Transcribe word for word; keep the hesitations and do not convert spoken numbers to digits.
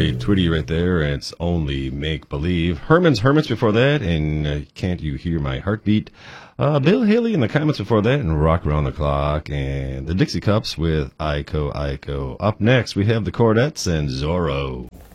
Twitty Twitty right there, and it's Only Make Believe. Herman's Hermits before that, and uh, Can't You Hear My Heartbeat. Uh, Bill Haley in the comments before that, and Rock Around the Clock, and the Dixie Cups with Iko Iko. Up next, we have the Chordettes and Zorro.